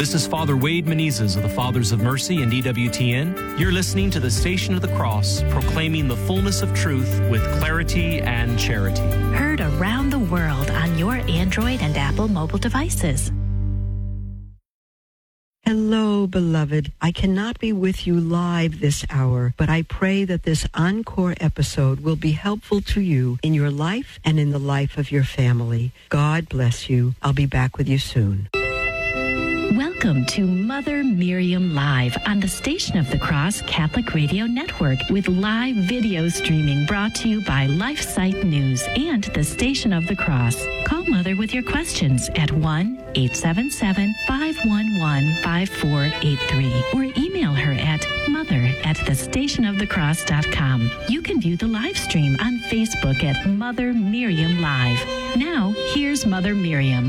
This is Father Wade Menezes of the Fathers of Mercy and EWTN. You're listening to the Station of the Cross, proclaiming the fullness of truth with clarity and charity. Heard around the world on your Android and Apple mobile devices. Hello, beloved. I cannot be with you live this hour, but I pray that this encore episode will be helpful to you in your life and in the life of your family. God bless you. I'll be back with you soon. Welcome to Mother Miriam Live on the Station of the Cross Catholic Radio Network with live video streaming brought to you by LifeSite News and the Station of the Cross. Call Mother with your questions at 1-877-511-5483 or email her at mother@thestationofthecross.com. You can view the live stream on Facebook at Mother Miriam Live. Now, here's Mother Miriam.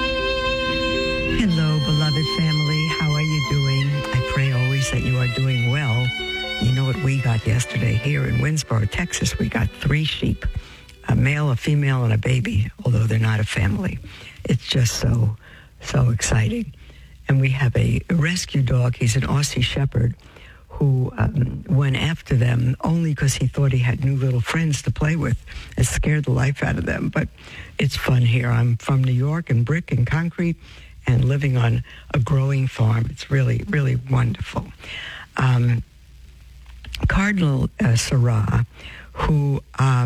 Hello, beloved family. How are you doing? I pray always that you are doing well. You know what we got yesterday here in Winsboro, Texas? We got 3 sheep, a male, a female, and a baby, although they're not a family. It's just so exciting. And we have a rescue dog. He's an Aussie Shepherd who went after them only because he thought he had new little friends to play with and scared the life out of them. But it's fun here. I'm from New York and brick and concrete, and living on a growing farm. It's really, really wonderful. Cardinal Sarah, who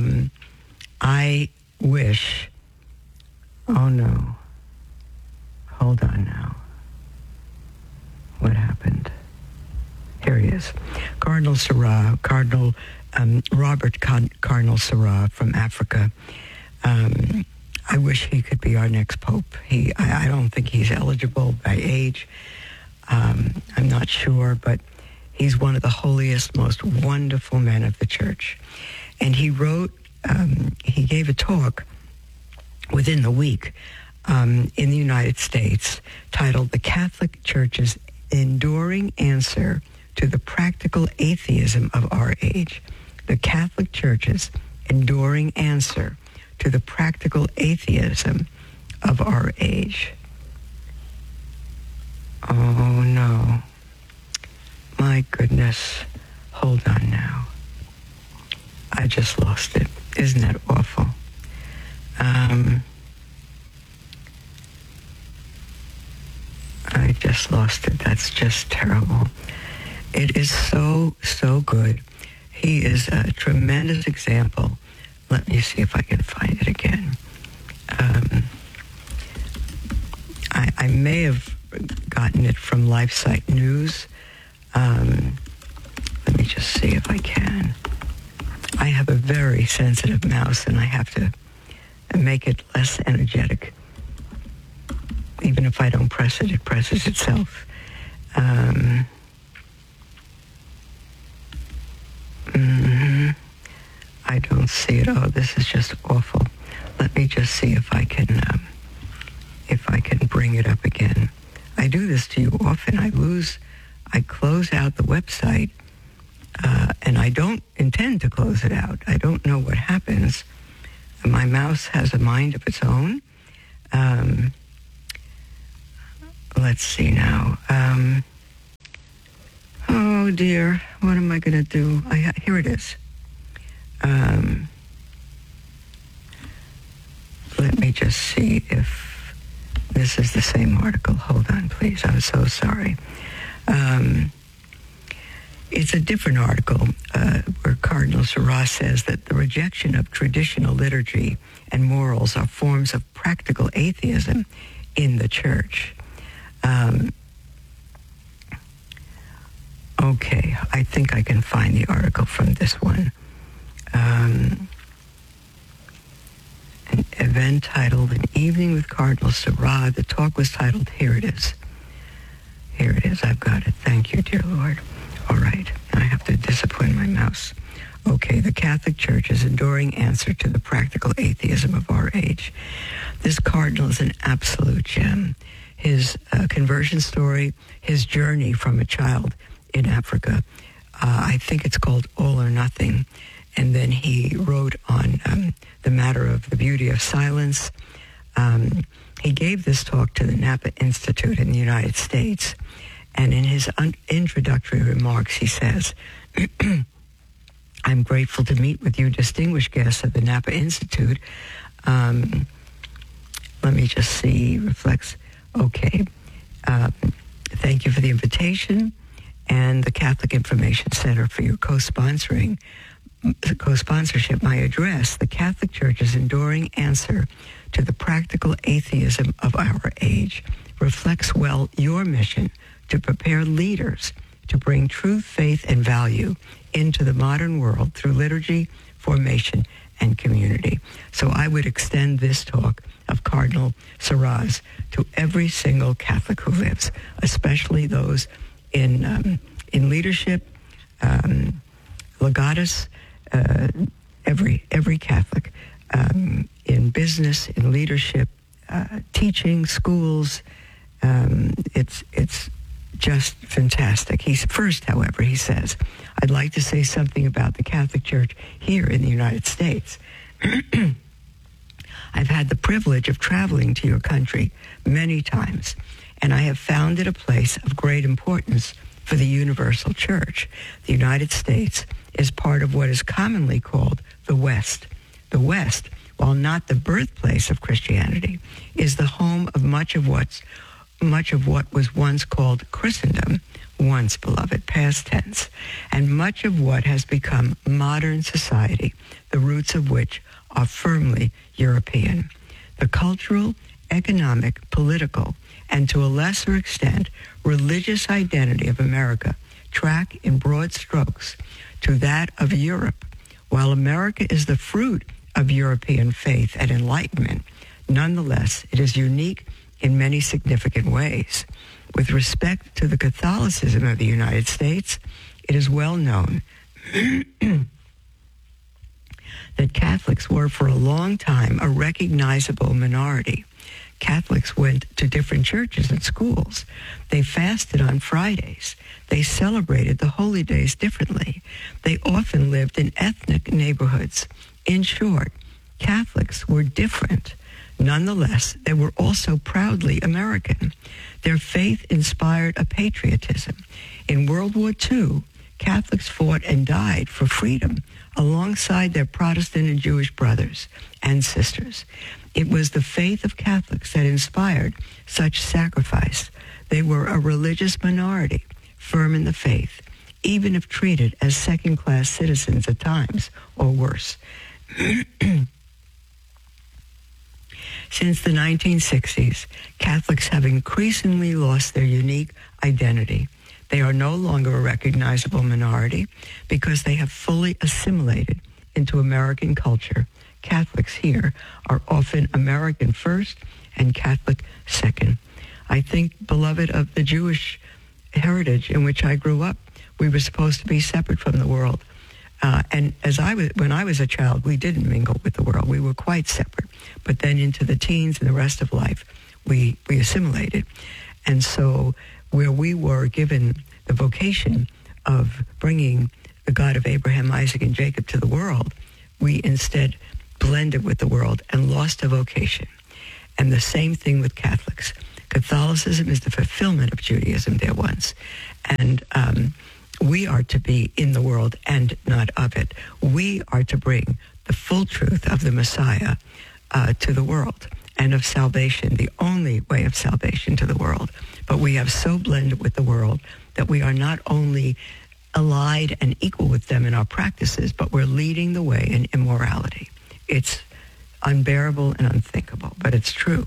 I wish, oh no, hold on now. What happened? Here he is. Cardinal Sarah, Cardinal Robert Cardinal Sarah from Africa. I wish he could be our next pope. I don't think he's eligible by age. I'm not sure, but he's one of the holiest, most wonderful men of the church. And he he gave a talk within the week in the United States titled "The Catholic Church's Enduring Answer to the Practical Atheism of Our Age." The Catholic Church's Enduring Answer to the Practical Atheism of Our Age. Oh, no. My goodness. Hold on now. I just lost it. Isn't that awful? I just lost it. That's just terrible. It is so good. He is a tremendous example. Let me see if I can find it again. I may have gotten it from LifeSite News. Let me just see if I can. I have a very sensitive mouse, and I have to make it less energetic. Even if I don't press it, it presses itself. I don't see it. Oh, this is just awful. Let me just see if I can bring it up again. I do this to you often. I close out the website, and I don't intend to close it out. I don't know what happens. My mouse has a mind of its own. Let's see now. Oh dear, what am I going to do? Here it is. Let me just see if this is the same article. Hold on, please. I'm so sorry. It's a different article where Cardinal Sarah says that the rejection of traditional liturgy and morals are forms of practical atheism in the church. Okay, I think I can find the article from this one. An event titled "An Evening with Cardinal Sarah." The talk was titled, here it is. Here it is, I've got it. Thank you, dear Lord. All right, I have to discipline my mouse. Okay, the Catholic Church's enduring answer to the practical atheism of our age. This cardinal is an absolute gem. His conversion story, his journey from a child in Africa, I think it's called All or Nothing. And then he wrote on the matter of the beauty of silence. He gave this talk to the Napa Institute in the United States, and in his introductory remarks, he says, I'm grateful to meet with you, distinguished guests of the Napa Institute. Let me just see, reflects, okay. Thank you for the invitation and the Catholic Information Center for your co-sponsorship. My address, the Catholic Church's enduring answer to the practical atheism of our age, reflects well your mission to prepare leaders to bring truth, faith, and value into the modern world through liturgy, formation, and community. So I would extend this talk of Cardinal Sarraz to every single Catholic who lives, especially those in leadership, legatus, every Catholic, in business, in leadership, teaching, schools. It's just fantastic. First, however, he says, I'd like to say something about the Catholic Church here in the United States. I've had the privilege of traveling to your country many times, and I have found it a place of great importance for the universal church. The United States is part of what is commonly called the West. The West, while not the birthplace of Christianity, is the home of much of what was once called Christendom, once, beloved, past tense, and much of what has become modern society, the roots of which are firmly European. The cultural, economic, political, and to a lesser extent, religious identity of America track in broad strokes to that of Europe. While America is the fruit of European faith and enlightenment, nonetheless, it is unique in many significant ways. With respect to the Catholicism of the United States, it is well known that Catholics were for a long time a recognizable minority. Catholics went to different churches and schools. They fasted on Fridays. They celebrated the holy days differently. They often lived in ethnic neighborhoods. In short, Catholics were different. Nonetheless, they were also proudly American. Their faith inspired a patriotism. In World War II, Catholics fought and died for freedom alongside their Protestant and Jewish brothers and sisters. It was the faith of Catholics that inspired such sacrifice. They were a religious minority, firm in the faith, even if treated as second-class citizens at times, or worse. Since the 1960s, Catholics have increasingly lost their unique identity. They are no longer a recognizable minority because they have fully assimilated into American culture. Catholics here are often American first and Catholic second. I think, beloved, of the Jewish heritage in which I grew up, we were supposed to be separate from the world. And when I was a child, we didn't mingle with the world. We were quite separate. But then into the teens and the rest of life, we assimilated. And so where we were given the vocation of bringing the God of Abraham, Isaac, and Jacob to the world, we instead blended with the world and lost a vocation. And the same thing with Catholics. Catholicism is the fulfillment of Judaism there once. And we are to be in the world and not of it. We are to bring the full truth of the Messiah to the world and of salvation, the only way of salvation to the world. But we have so blended with the world that we are not only allied and equal with them in our practices, but we're leading the way in immorality. It's unbearable and unthinkable, but it's true.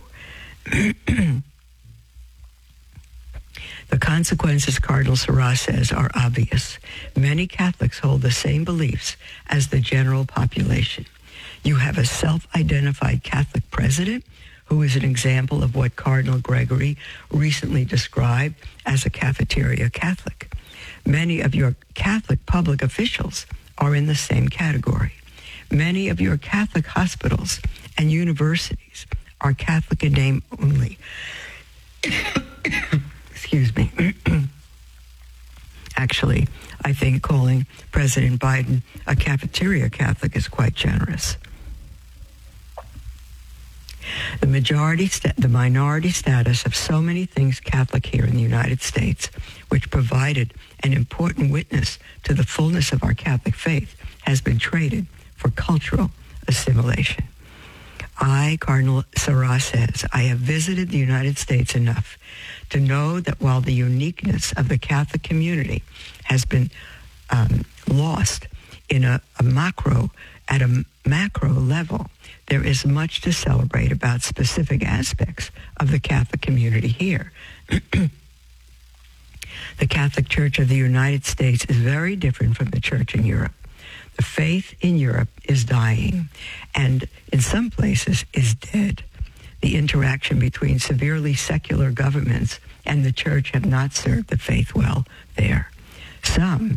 The consequences, Cardinal Sarraz says, are obvious. Many Catholics hold the same beliefs as the general population. You have a self-identified Catholic president who is an example of what Cardinal Gregory recently described as a cafeteria Catholic. Many of your Catholic public officials are in the same category. Many of your Catholic hospitals and universities are Catholic in name only. Excuse me. Actually, I think calling President Biden a cafeteria Catholic is quite generous. The minority status of so many things Catholic here in the United States, which provided an important witness to the fullness of our Catholic faith, has been traded for cultural assimilation. Cardinal Sarah says, I have visited the United States enough to know that while the uniqueness of the Catholic community has been lost in a macro level, there is much to celebrate about specific aspects of the Catholic community here. The Catholic Church of the United States is very different from the Church in Europe. The faith in Europe is dying, and in some places is dead. The interaction between severely secular governments and the Church have not served the faith well there. Some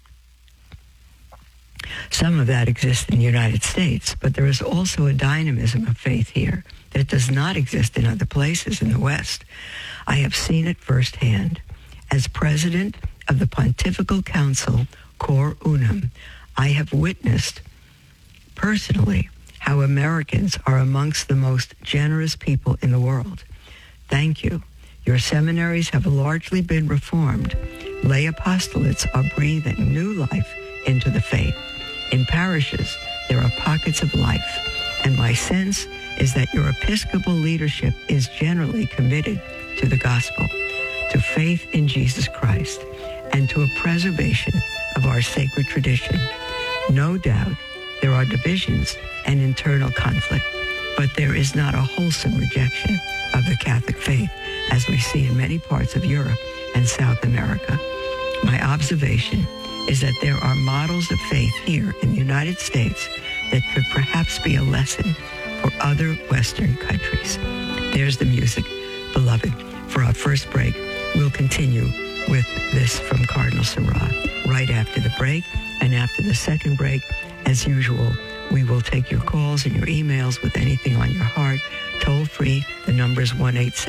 of that exists in the United States, but there is also a dynamism of faith here that does not exist in other places in the West. I have seen it firsthand. As president of the Pontifical Council, Cor Unum, I have witnessed personally how Americans are amongst the most generous people in the world. Thank you. Your seminaries have largely been reformed. Lay apostolates are breathing new life into the faith. In parishes, there are pockets of life, and my sense is that your Episcopal leadership is generally committed to the gospel, to faith in Jesus Christ, and to a preservation of our sacred tradition. No doubt, there are divisions and internal conflict, but there is not a wholesome rejection of the Catholic faith, as we see in many parts of Europe and South America. My observation is that there are models of faith here in the United States that could perhaps be a lesson for other Western countries. There's the music, beloved. For our first break, we'll continue with this from Cardinal Sarah right after the break. And after the second break, as usual, we will take your calls and your emails with anything on your heart. Toll free, the number is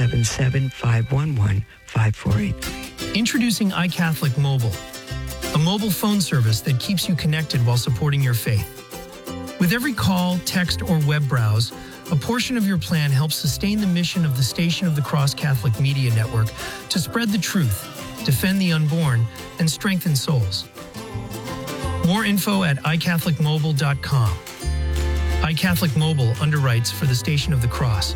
1-877-511-5483. Introducing iCatholic Mobile, a mobile phone service that keeps you connected while supporting your faith. With every call, text, or web browse, a portion of your plan helps sustain the mission of the Station of the Cross Catholic Media Network to spread the truth, defend the unborn, and strengthen souls. More info at iCatholicMobile.com. iCatholic Mobile underwrites for the Station of the Cross.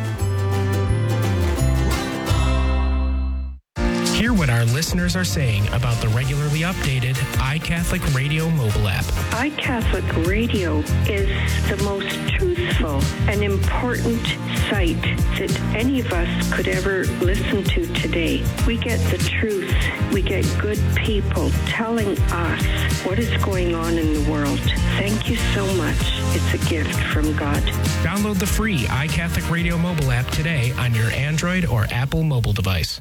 Hear what our listeners are saying about the regularly updated iCatholic Radio mobile app. iCatholic Radio is the most truthful and important site that any of us could ever listen to today. We get the truth. We get good people telling us what is going on in the world. Thank you so much. It's a gift from God. Download the free iCatholic Radio mobile app today on your Android or Apple mobile device.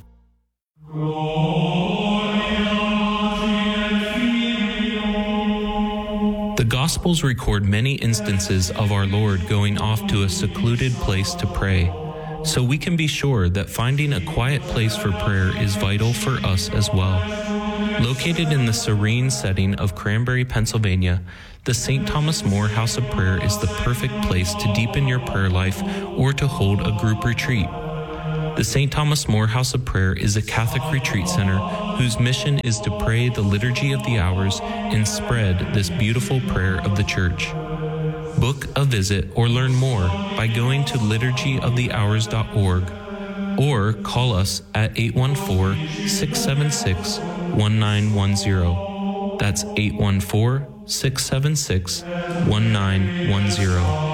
The Gospels record many instances of our Lord going off to a secluded place to pray, so we can be sure that finding a quiet place for prayer is vital for us as well. Located in the serene setting of Cranberry, Pennsylvania, the St. Thomas More House of Prayer is the perfect place to deepen your prayer life or to hold a group retreat. The St. Thomas More House of Prayer is a Catholic retreat center whose mission is to pray the Liturgy of the Hours and spread this beautiful prayer of the Church. Book a visit or learn more by going to liturgyofthehours.org or call us at 814-676-1910. That's 814-676-1910.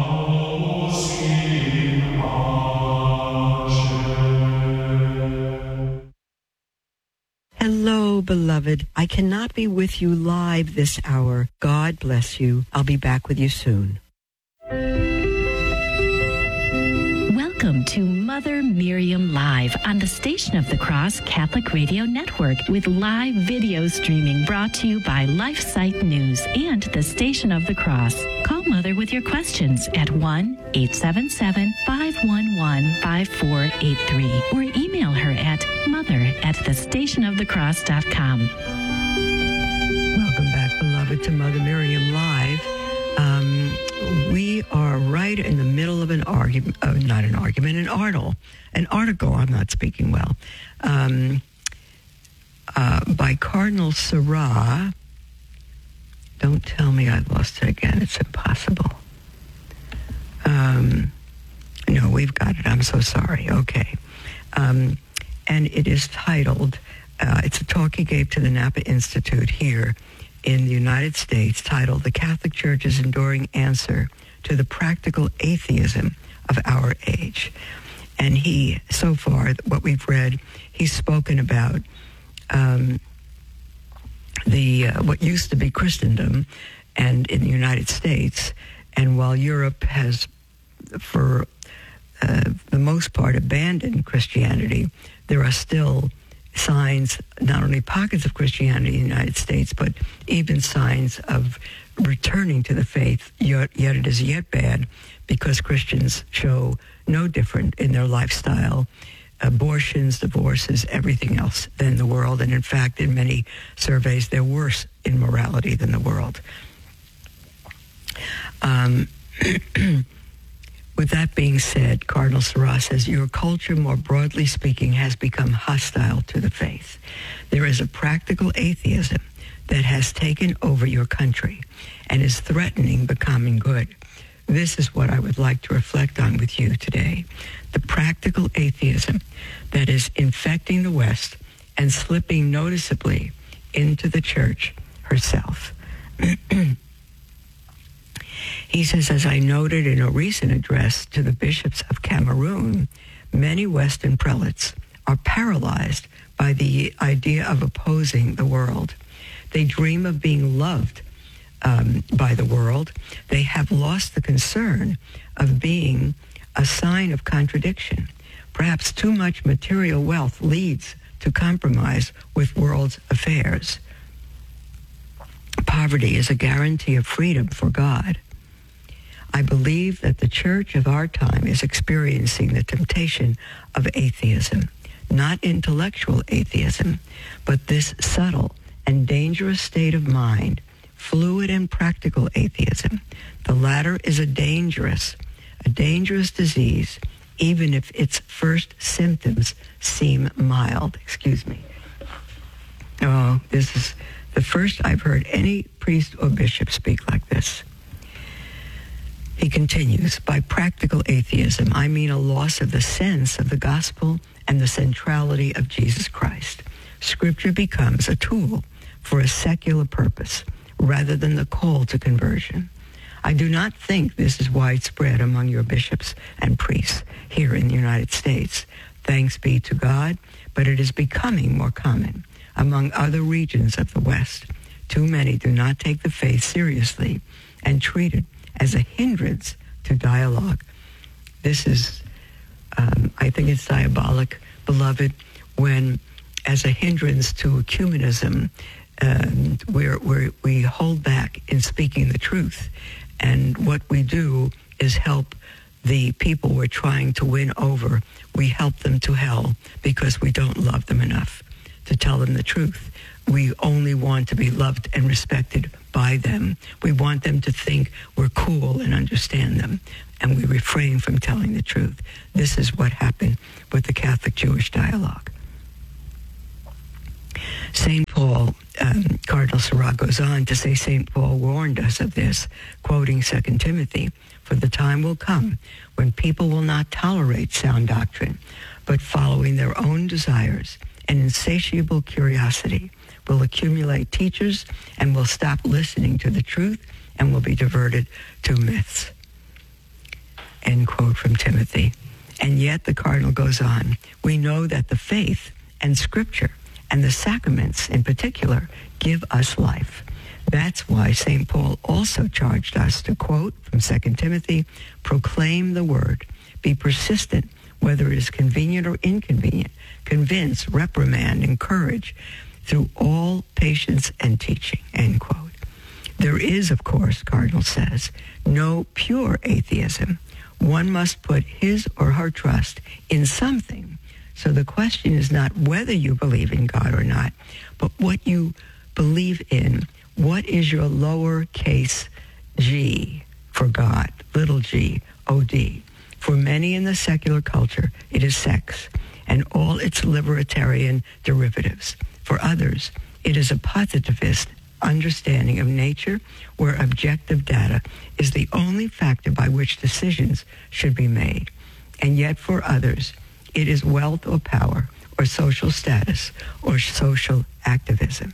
Hello, beloved. I cannot be with you live this hour. God bless you. I'll be back with you soon. Welcome to Mother Miriam Live on the Station of the Cross Catholic Radio Network with live video streaming brought to you by LifeSite News and the Station of the Cross. Call Mother with your questions at 1-877-511-5483 or email her at mother@thestationofthecross.com. Welcome back, beloved, to Mother Miriam Live. We are right in the middle of an argument, an article, I'm not speaking well, by Cardinal Sarah. Don't tell me I lost it again. It's impossible. No, we've got it. I'm so sorry. Okay. And it is titled, it's a talk he gave to the Napa Institute here in the United States, titled The Catholic Church's Enduring Answer to the Practical Atheism of Our Age. And he, so far, what we've read, he's spoken about what used to be Christendom and in the United States. And while Europe has, for the most part, abandoned Christianity, there are still signs, not only pockets of Christianity in the United States, but even signs of returning to the faith, yet it is yet bad because Christians show no different in their lifestyle, abortions, divorces, everything else than the world. And in fact, in many surveys, they're worse in morality than the world. With that being said, Cardinal Sarah says, your culture, more broadly speaking, has become hostile to the faith. There is a practical atheism that has taken over your country and is threatening the common good. This is what I would like to reflect on with you today. The practical atheism that is infecting the West and slipping noticeably into the church herself. He says, as I noted in a recent address to the bishops of Cameroon, many Western prelates are paralyzed by the idea of opposing the world. They dream of being loved by the world. They have lost the concern of being a sign of contradiction. Perhaps too much material wealth leads to compromise with world's affairs. Poverty is a guarantee of freedom for God. I believe that the church of our time is experiencing the temptation of atheism, not intellectual atheism, but this subtle and dangerous state of mind, fluid and practical atheism. The latter is a dangerous disease, even if its first symptoms seem mild. Excuse me. Oh, this is the first I've heard any priest or bishop speak like this. He continues, by practical atheism, I mean a loss of the sense of the gospel and the centrality of Jesus Christ. Scripture becomes a tool for a secular purpose rather than the call to conversion. I do not think this is widespread among your bishops and priests here in the United States. Thanks be to God, but it is becoming more common among other regions of the West. Too many do not take the faith seriously and treat it as a hindrance to dialogue. This is, I think it's diabolic, beloved, when as a hindrance to ecumenism, we hold back in speaking the truth. And what we do is help the people we're trying to win over. We help them to hell because we don't love them enough to tell them the truth. We only want to be loved and respected by them. We want them to think we're cool and understand them, and we refrain from telling the truth. This is what happened with the Catholic-Jewish dialogue. St. Paul, Cardinal Sarah goes on to say, St. Paul warned us of this, quoting 2 Timothy, for the time will come when people will not tolerate sound doctrine, but following their own desires and insatiable curiosity will accumulate teachers and will stop listening to the truth and will be diverted to myths. End quote from Timothy. And yet, the Cardinal goes on, we know that the faith and Scripture and the sacraments in particular give us life. That's why St. Paul also charged us to, quote from 2 Timothy, proclaim the word, be persistent, whether it is convenient or inconvenient, convince, reprimand, encourage, through all patience and teaching, end quote. There is, of course, Cardinal says, no pure atheism. One must put his or her trust in something. So the question is not whether you believe in God or not, but what you believe in. What is your lowercase g for God, little g, O-D. For many in the secular culture, it is sex and all its libertarian derivatives. For others, it is a positivist understanding of nature where objective data is the only factor by which decisions should be made. And yet for others, it is wealth or power or social status or social activism.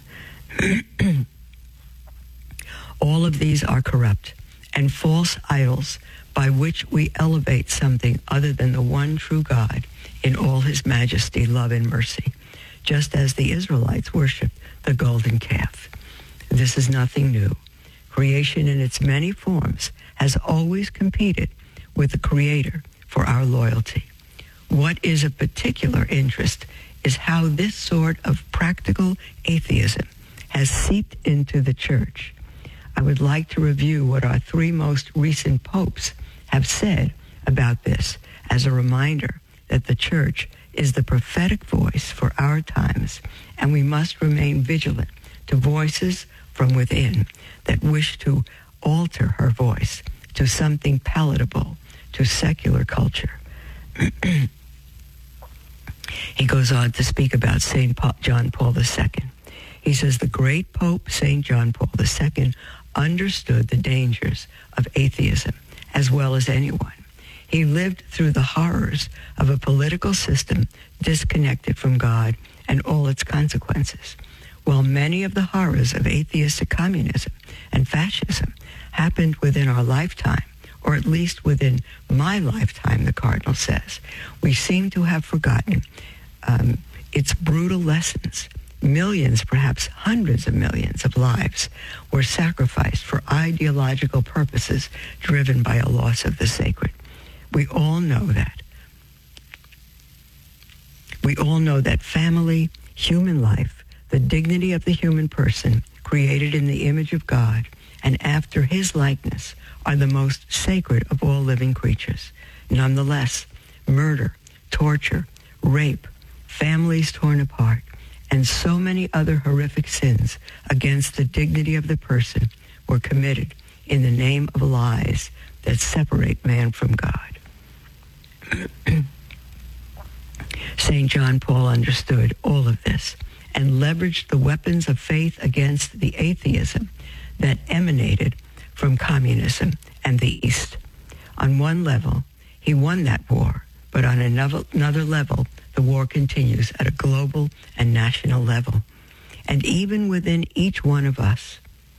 All of these are corrupt and false idols by which we elevate something other than the one true God in all his majesty, love, and mercy, just as the Israelites worshiped the golden calf. This is nothing new. Creation in its many forms has always competed with the Creator for our loyalty. What is of particular interest is how this sort of practical atheism has seeped into the church. I would like to review what our three most recent popes have said about this as a reminder that the church is the prophetic voice for our times, and we must remain vigilant to voices from within that wish to alter her voice to something palatable to secular culture. He goes on to speak about St. John Paul II. He says, the great Pope St. John Paul II understood the dangers of atheism as well as anyone. He lived through the horrors of a political system disconnected from God and all its consequences. While many of the horrors of atheistic communism and fascism happened within our lifetime, or at least within my lifetime, the Cardinal says, we seem to have forgotten its brutal lessons. Millions, perhaps hundreds of millions of lives were sacrificed for ideological purposes driven by a loss of the sacred. We all know that. We all know that family, human life, the dignity of the human person created in the image of God and after his likeness are the most sacred of all living creatures. Nonetheless, murder, torture, rape, families torn apart, and so many other horrific sins against the dignity of the person were committed in the name of lies that separate man from God. St. John Paul understood all of this and leveraged the weapons of faith against the atheism that emanated from communism and the East. On one level, he won that war, but on another level, the war continues at a global and national level. And even within each one of us,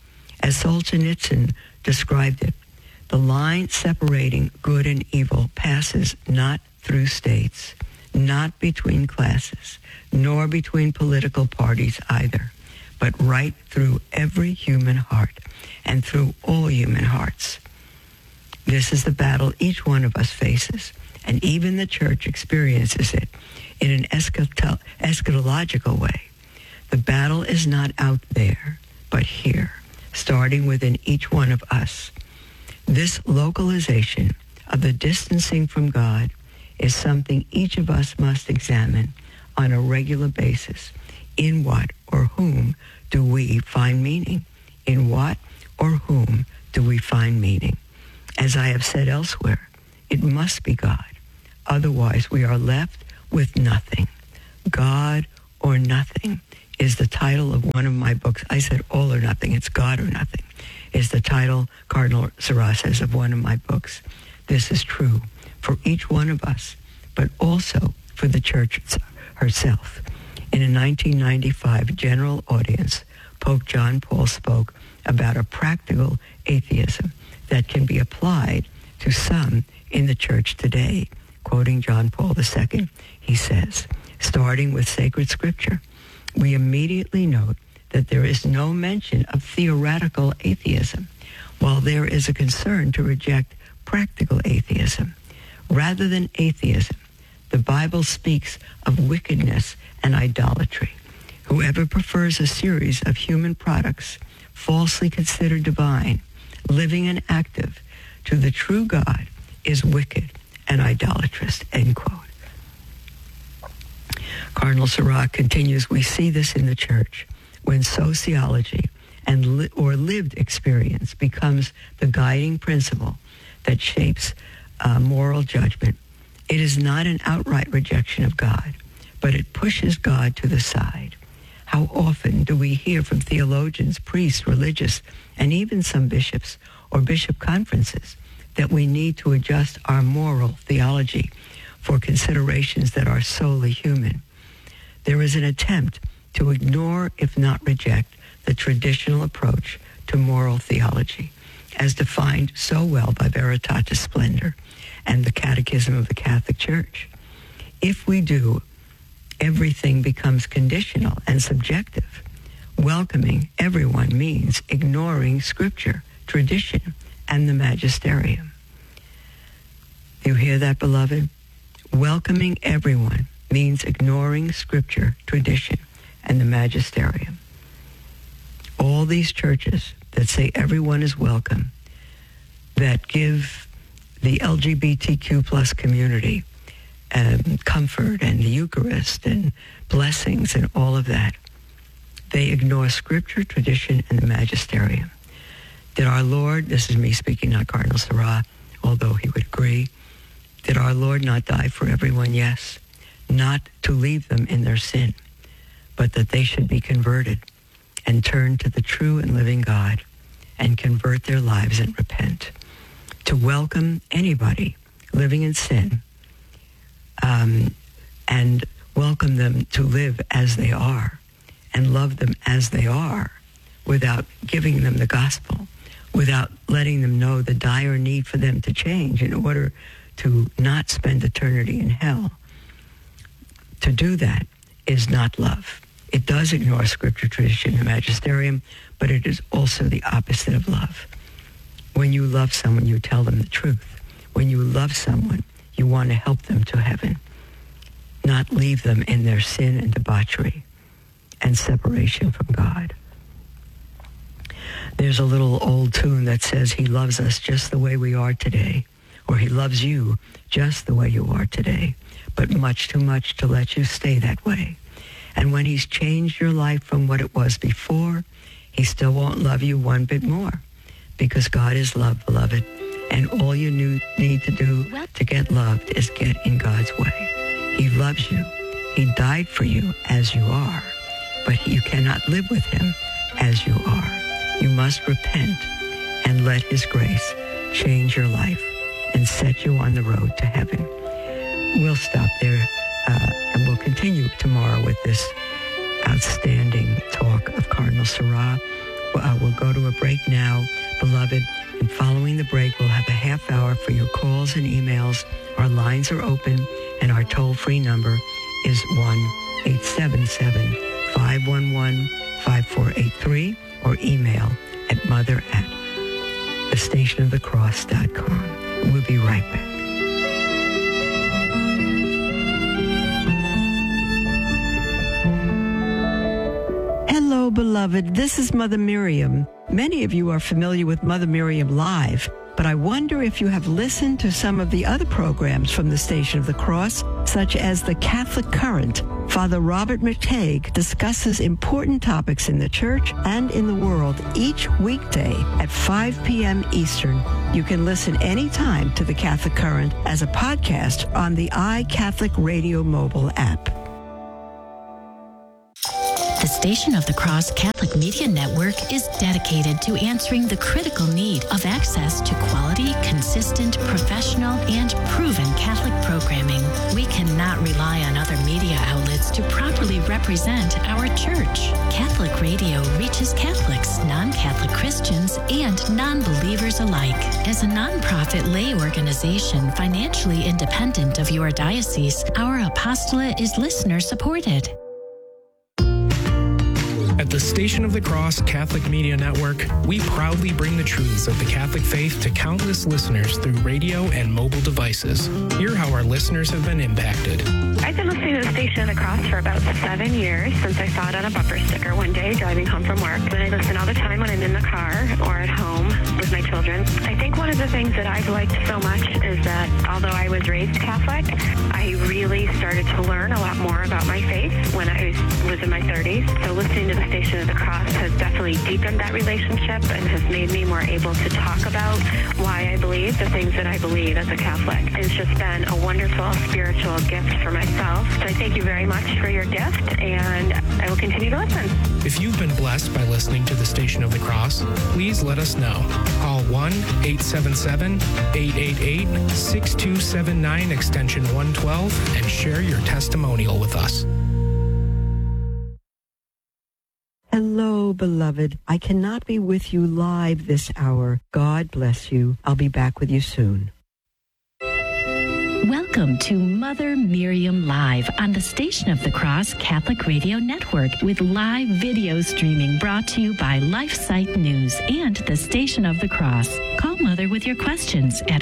as Solzhenitsyn described it, the line separating good and evil passes not through states, not between classes, nor between political parties either, but right through every human heart and through all human hearts. This is the battle each one of us faces, and even the church experiences it in an eschatological way. The battle is not out there, but here, starting within each one of us. This localization of the distancing from God is something each of us must examine on a regular basis. In what or whom do we find meaning? In what or whom do we find meaning? As I have said elsewhere, it must be God. Otherwise, we are left with nothing. God or Nothing is the title of one of my books. I said All or Nothing. It's God or Nothing is the title, Cardinal Sarah says, of one of my books. This is true for each one of us, but also for the church herself. In a 1995 general audience, Pope John Paul spoke about a practical atheism that can be applied to some in the church today. Quoting John Paul II, he says, starting with sacred scripture, we immediately note that there is no mention of theoretical atheism, while there is a concern to reject practical atheism. Rather than atheism, the Bible speaks of wickedness and idolatry. Whoever prefers a series of human products, falsely considered divine, living and active, to the true God is wicked and idolatrous, end quote. Cardinal Sarah continues, we see this in the church when sociology and or lived experience becomes the guiding principle that shapes moral judgment, it is not an outright rejection of God, but it pushes God to the side. How often do we hear from theologians, priests, religious, and even some bishops or bishop conferences that we need to adjust our moral theology for considerations that are solely human? There is an attempt to ignore, if not reject, the traditional approach to moral theology, as defined so well by Veritatis Splendor and the Catechism of the Catholic Church. If we do, everything becomes conditional and subjective. Welcoming everyone means ignoring Scripture, tradition, and the magisterium. You hear that, beloved? Welcoming everyone means ignoring Scripture, tradition, and the magisterium. All these churches that say everyone is welcome, that give the LGBTQ plus community comfort and the Eucharist and blessings and all of that, they ignore Scripture, tradition, and the magisterium. Did our Lord, this is me speaking, not Cardinal Sarah, although he would agree, did our Lord not die for everyone? Yes. Not to leave them in their sin, but that they should be converted and turn to the true and living God and convert their lives and repent. To welcome anybody living in sin and welcome them to live as they are and love them as they are without giving them the gospel, without letting them know the dire need for them to change in order to not spend eternity in hell. To do that is not love. It does ignore Scripture, tradition, and magisterium, but it is also the opposite of love. When you love someone, you tell them the truth. When you love someone, you want to help them to heaven, not leave them in their sin and debauchery and separation from God. There's a little old tune that says he loves us just the way we are today, or he loves you just the way you are today, but much too much to let you stay that way. And when he's changed your life from what it was before, he still won't love you one bit more, because God is love, beloved. And all you need to do to get loved is get in God's way. He loves you. He died for you as you are, but you cannot live with him as you are. You must repent and let his grace change your life and set you on the road to heaven. We'll stop there and we'll continue tomorrow with this outstanding talk of Cardinal Sarah. We'll go to a break now, beloved, and following the break, we'll have a half hour for your calls and emails. Our lines are open, and our toll-free number is 1-877-511-5483, or email at mother@thestationofthecross.com. We'll be right back. Hello, beloved. This is Mother Miriam. Many of you are familiar with Mother Miriam Live, but I wonder if you have listened to some of the other programs from the Station of the Cross, such as the Catholic Current. Father Robert McTague discusses important topics in the church and in the world each weekday at 5 p.m. Eastern. You can listen anytime to the Catholic Current as a podcast on the iCatholic Radio mobile app. The Station of the Cross Catholic Media Network is dedicated to answering the critical need of access to quality, consistent, professional, and proven Catholic programming. We cannot rely on other media outlets to properly represent our church. Catholic Radio reaches Catholics, non-Catholic Christians, and non-believers alike. As a nonprofit lay organization financially independent of your diocese, our apostolate is listener-supported. At the Station of the Cross Catholic Media Network, we proudly bring the truths of the Catholic faith to countless listeners through radio and mobile devices. Hear how our listeners have been impacted. I've been listening to the Station of the Cross for about 7 years, since I saw it on a bumper sticker one day driving home from work. And I listen all the time when I'm in the car or at home with my children. I think one of the things that I've liked so much is that although I was raised Catholic, I really started to learn a lot more about my faith when I was in my 30s. So listening to the Station of the Cross has definitely deepened that relationship and has made me more able to talk about why I believe the things that I believe as a Catholic. It's just been a wonderful spiritual gift for myself. So I thank you very much for your gift, and I will continue to listen. If you've been blessed by listening to the Station of the Cross, please let us know. Call 1-877-888-6279 extension 112 and share your testimonial with us. Hello, beloved. I cannot be with you live this hour. God bless you. I'll be back with you soon. Welcome to Mother Miriam Live on the Station of the Cross Catholic Radio Network with live video streaming brought to you by LifeSite News and the Station of the Cross. Call Mother with your questions at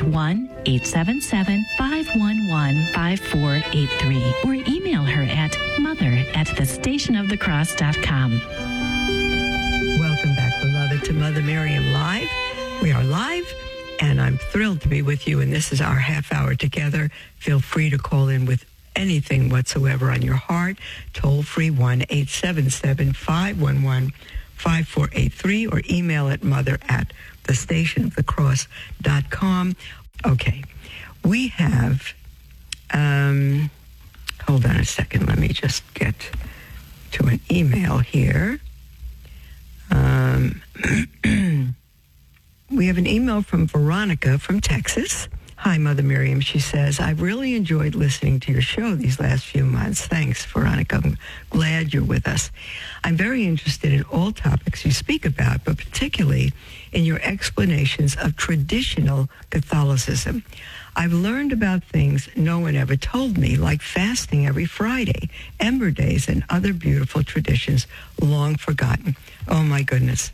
1-877-511-5483 or email her at mother@thestationofthecross.com. Welcome back, beloved, to Mother Miriam Live. We are live, and I'm thrilled to be with you, and this is our half hour together. Feel free to call in with anything whatsoever on your heart. Toll free 1-877-511-5483 or email at mother@thestationofthecross.com. Okay, we have, hold on a second, let me just get to an email here. We have an email from Veronica from Texas. Hi, Mother Miriam. She says, I've really enjoyed listening to your show these last few months. Thanks, Veronica. I'm glad you're with us. I'm very interested in all topics you speak about, but particularly in your explanations of traditional Catholicism. I've learned about things no one ever told me, like fasting every Friday, Ember Days, and other beautiful traditions long forgotten. Oh, my goodness.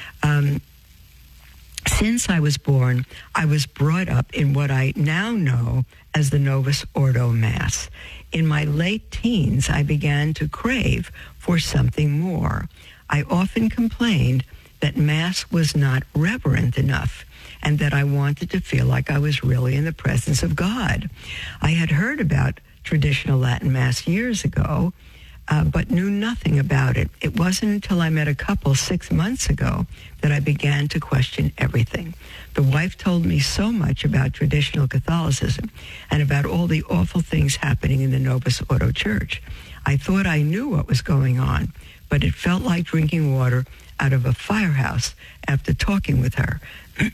Since I was born, I was brought up in what I now know as the Novus Ordo Mass. In my late teens, I began to crave for something more. I often complained that Mass was not reverent enough and that I wanted to feel like I was really in the presence of God. I had heard about traditional Latin Mass years ago, but knew nothing about it. It wasn't until I met a couple 6 months ago that I began to question everything. The wife told me so much about traditional Catholicism and about all the awful things happening in the Novus Ordo Church. I thought I knew what was going on, but it felt like drinking water out of a firehouse after talking with her.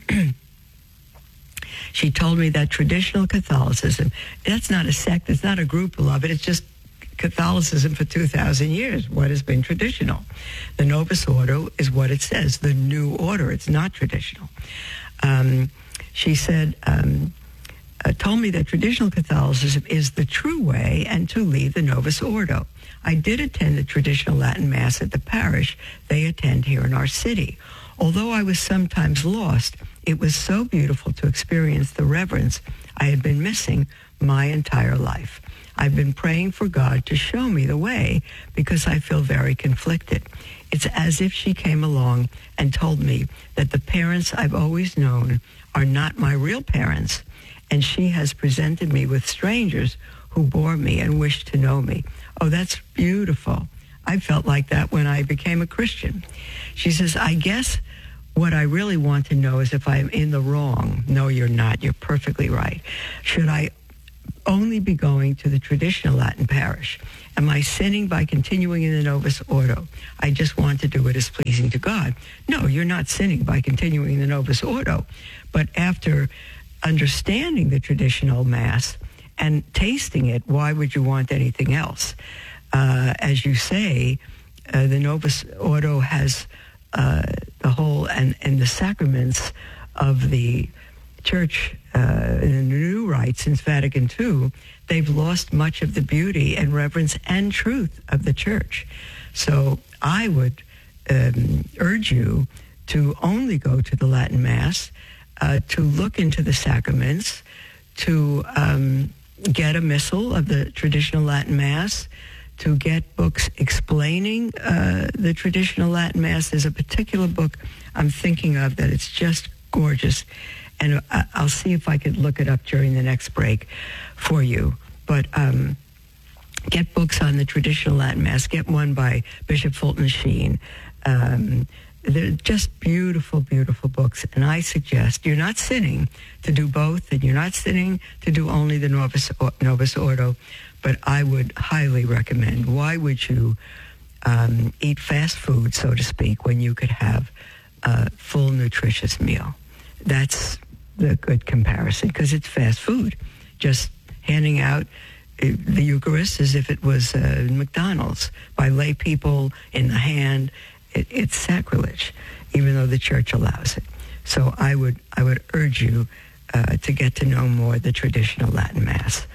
She told me that traditional Catholicism, that's not a sect, it's not a group, beloved, it's just Catholicism for 2,000 years, what has been traditional. The Novus Ordo is what it says, the new order. It's not traditional. She said, told me that traditional Catholicism is the true way and to leave the Novus Ordo. I did attend the traditional Latin Mass at the parish they attend here in our city. Although I was sometimes lost, it was so beautiful to experience the reverence I had been missing my entire life. I've been praying for God to show me the way because I feel very conflicted. It's as if she came along and told me that the parents I've always known are not my real parents, and she has presented me with strangers who bore me and wished to know me. Oh, that's beautiful. I felt like that when I became a Christian. She says, I guess what I really want to know is if I'm in the wrong. No, you're not. You're perfectly right. Should I only be going to the traditional Latin parish? Am I sinning by continuing in the Novus Ordo? I just want to do what is pleasing to God. No, you're not sinning by continuing in the Novus Ordo. But after understanding the traditional Mass and tasting it, why would you want anything else? As you say, the Novus Ordo has the whole and the sacraments of the Church in the new rite since Vatican II, they've lost much of the beauty and reverence and truth of the Church. So I would urge you to only go to the Latin Mass, to look into the sacraments, to get a missal of the traditional Latin Mass, to get books explaining the traditional Latin Mass. There's a particular book I'm thinking of that it's just gorgeous. And I'll see if I could look it up during the next break for you. But Get books on the traditional Latin Mass. Get one by Bishop Fulton Sheen. They're just beautiful, beautiful books. And I suggest you're not sinning to do both, and you're not sinning to do only the Novus Ordo, but I would highly recommend. Why would you eat fast food, so to speak, when you could have a full, nutritious meal? That's the good comparison, because it's fast food. Just handing out the Eucharist as if it was McDonald's by lay people in the hand. It's sacrilege, even though the church allows it. So I would urge you to get to know more the traditional Latin Mass.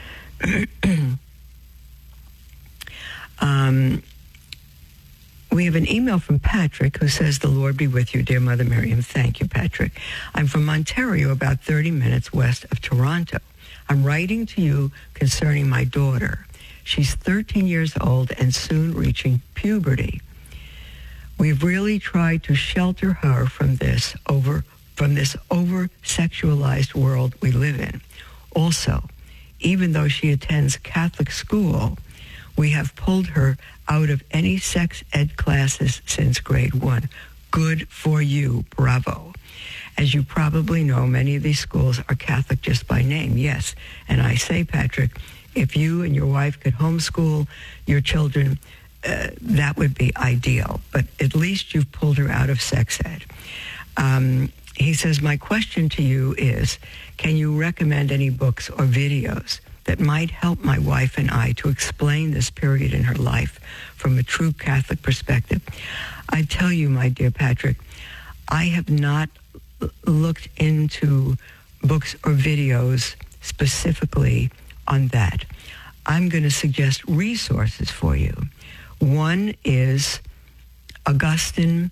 We have an email from Patrick who says, "The Lord be with you, dear Mother Miriam." Thank you, Patrick. I'm from Ontario, about 30 minutes west of Toronto. I'm writing to you concerning my daughter. She's 13 years old and soon reaching puberty. We've really tried to shelter her from this over-sexualized world we live in. Also, even though she attends Catholic school, we have pulled her out of any sex ed classes since grade 1. Good for you. Bravo. As you probably know, many of these schools are Catholic just by name. Yes. And I say, Patrick, if you and your wife could homeschool your children, that would be ideal. But at least you've pulled her out of sex ed. He says, my question to you is, can you recommend any books or videos that might help my wife and I to explain this period in her life from a true Catholic perspective? I tell you, my dear Patrick, I have not looked into books or videos specifically on that. I'm going to suggest resources for you. One is Augustine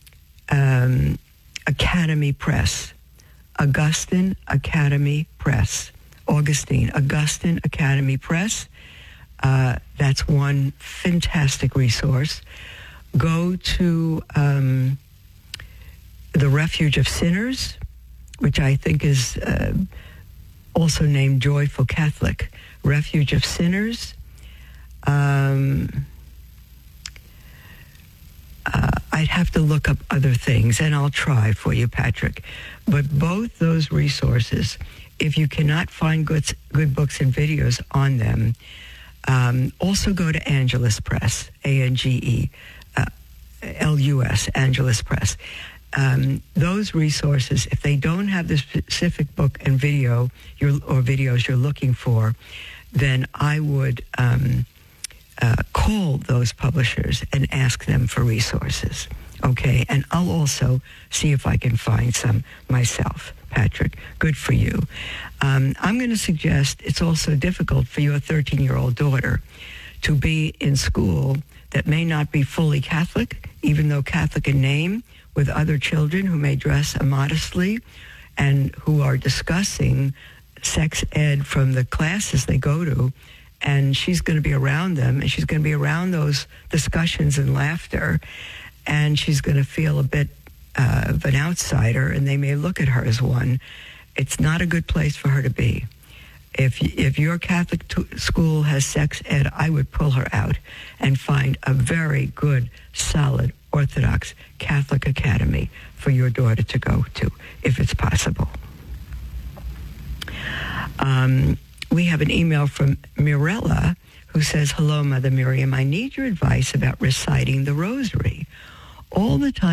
Academy Press. Augustine Academy Press. That's one fantastic resource. Go to The Refuge of Sinners, which I think is also named Joyful Catholic. Refuge of Sinners. I'd have to look up other things, and I'll try for you, Patrick. But both those resources, if you cannot find good books and videos on them, also go to Angelus Press, ANGELUS, Angelus Press. Those resources, if they don't have the specific book and video or videos you're looking for, then I would call those publishers and ask them for resources, okay? And I'll also see if I can find some myself, Patrick. Good for you. I'm going to suggest it's also difficult for your 13-year-old daughter to be in school that may not be fully Catholic, even though Catholic in name, with other children who may dress immodestly and who are discussing sex ed from the classes they go to, and she's going to be around them, and she's going to be around those discussions and laughter, and she's going to feel a bit of an outsider, and they may look at her as one. It's not a good place for her to be. If your Catholic school has sex ed, I would pull her out and find a very good, solid, Orthodox Catholic academy for your daughter to go to, if it's possible. We have an email from Mirella who says, "Hello, Mother Miriam. I need your advice about reciting the rosary. All the time